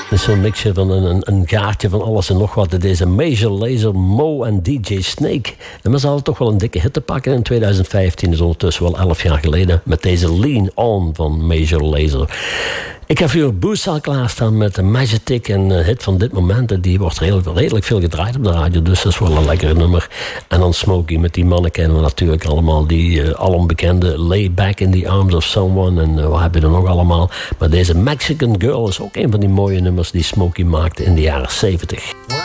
is zo'n mixje van een gaatje van alles en nog wat. Deze Major Lazer, Mo en DJ Snake. En we zouden toch wel een dikke hit te pakken in 2015. is ondertussen wel 11 jaar geleden. Met deze Lean On van Major Lazer. Ik heb hier Boesal klaarstaan met de Magic, een hit van dit moment. Die wordt redelijk veel gedraaid op de radio, dus dat is wel een lekkere nummer. En dan Smokey, met die mannen kennen we natuurlijk allemaal. Die alombekende Lay Back in the Arms of Someone. En wat heb je er nog allemaal? Maar deze Mexican Girl is ook een van die mooie nummers die Smokey maakte in de jaren 70.